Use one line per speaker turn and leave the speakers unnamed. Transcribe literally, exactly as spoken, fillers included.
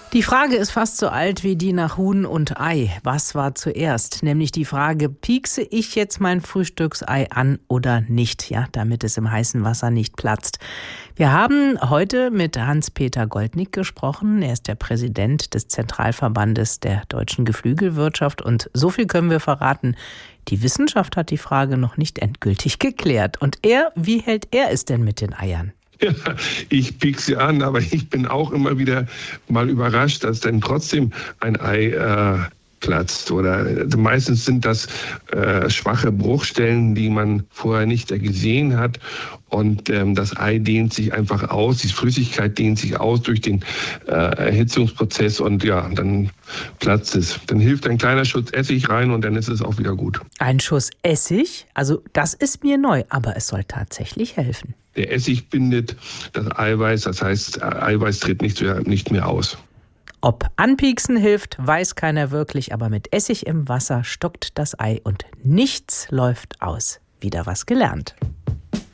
Die Frage ist fast so alt wie die nach Huhn und Ei. Was war zuerst? Nämlich die Frage, piekse ich jetzt mein Frühstücksei an oder nicht? Ja, damit es im heißen Wasser nicht platzt. Wir haben heute mit Hans-Peter Goldnick gesprochen. Er ist der Präsident des Zentralverbandes der deutschen Geflügelwirtschaft. Und so viel können wir verraten. Die Wissenschaft hat die Frage noch nicht endgültig geklärt. Und er, wie hält er es denn mit den Eiern?
Ja, ich piek sie an, aber ich bin auch immer wieder mal überrascht, dass dann trotzdem ein Ei äh, platzt. Oder also meistens sind das äh, schwache Bruchstellen, die man vorher nicht gesehen hat. Und ähm, das Ei dehnt sich einfach aus, die Flüssigkeit dehnt sich aus durch den äh, Erhitzungsprozess und ja, dann platzt es. Dann hilft ein kleiner Schuss Essig rein und dann ist es auch wieder gut.
Ein Schuss Essig? Also das ist mir neu, aber es soll tatsächlich helfen.
Der Essig bindet das Eiweiß, das heißt, Eiweiß tritt nicht mehr, nicht mehr aus.
Ob anpieksen hilft, weiß keiner wirklich, aber mit Essig im Wasser stockt das Ei und nichts läuft aus. Wieder was gelernt.